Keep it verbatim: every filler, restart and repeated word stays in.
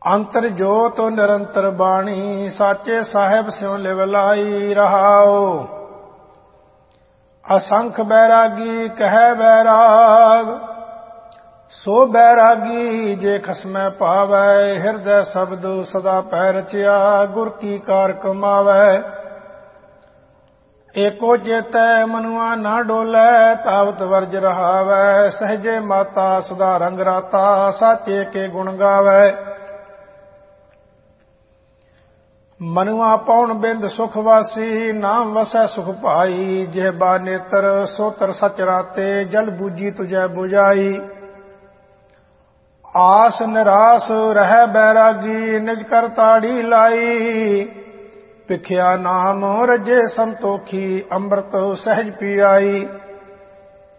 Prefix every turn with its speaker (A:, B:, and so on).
A: ਅੰਤਰ ਜੋਤ ਨਿਰੰਤਰ ਬਾਣੀ, ਸਾਚੇ ਸਾਹਿਬ ਸਿਉ ਲਿਵ ਲਾਈ ਰਹਾਓ। ਅਸੰਖ ਬੈਰਾਗੀ ਕਹਿ ਬੈਰਾਗ, ਸੋ ਬੈਰਾਗੀ ਜੇ ਖਸਮੈ ਪਾਵੈ। ਹਿਰਦੈ ਸ਼ਬਦ ਸਦਾ ਪੈ ਰਚਿਆ, ਗੁਰ ਕੀ ਕਾਰ ਕਮਾਵੈ। ਏਕੋ ਚੇਤੈ ਮਨੁਆ ਨਾ ਡੋਲੈ, ਤਾਵਤ ਵਰਜ ਰਹਾਵੈ। ਸਹਜੇ ਮਾਤਾ ਸਦਾ ਰੰਗ ਰਾਤਾ, ਸਾਚੇ ਕੇ ਗੁਣ ਗਾਵੈ। ਮਨੁਆ ਪਉਣ ਬਿੰਦ ਸੁਖ ਵਾਸੀ, ਨਾਮ ਵਸੈ ਸੁਖ ਭਾਈ। ਜਿਹਬਾ ਨੇਤਰ ਸੋਤਰ ਸਚ ਰਾਤੇ, ਜਲ ਬੂਜੀ ਤੁਝੈ ਬੁਝਾਈ। ਆਸ ਨਿਰਾਸ ਰਹਿ ਬੈਰਾਗੀ, ਨਿਜ ਕਰ ਤਾੜੀ ਲਾਈ। ਭਿਖਿਆ ਨਾਮ ਰਜੇ ਸੰਤੋਖੀ, ਅੰਮ੍ਰਿਤ ਸਹਿਜ ਪੀ ਆਈ।